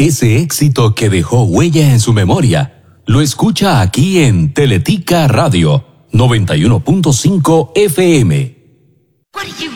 Ese éxito que dejó huella en su memoria lo escucha aquí en Teletica Radio 91.5 FM. What are you